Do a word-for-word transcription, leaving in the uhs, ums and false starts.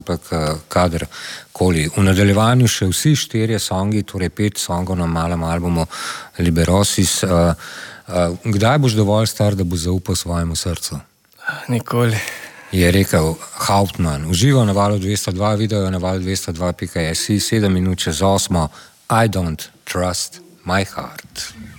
kadarkoli. V nadaljevanju še vsi štirje songi, torej pet songov na malem albumu Liberosis. Uh, uh, kdaj boš dovolj star, da bo zaupal svojemu srcu? Nikoli. Je rekel Hauptmann. Užival na Valu dvesto dva, video na valu dvesto dva pika si, sedem minut čez osmo. I don't trust my heart.